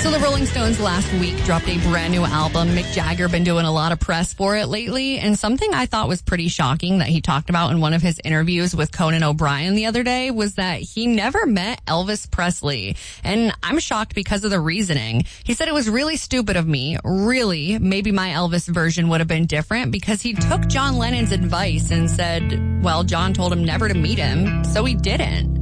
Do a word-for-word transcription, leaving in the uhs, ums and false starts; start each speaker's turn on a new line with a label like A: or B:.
A: So the Rolling Stones last week dropped a brand new album. Mick Jagger been doing a lot of press for it lately, and something I thought was pretty shocking that he talked about in one of his interviews with Conan O'Brien the other day was that he never met Elvis Presley. And I'm shocked because of the reasoning. He said it was really stupid of me. Really, maybe my Elvis version would have been different because he took John Lennon's advice and said, well, John told him never to meet him, so he didn't.